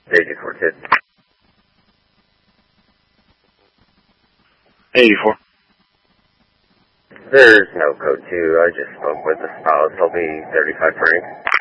84 tip. 84. There's no code 2. I just spoke with the spouse. He'll be 35 free.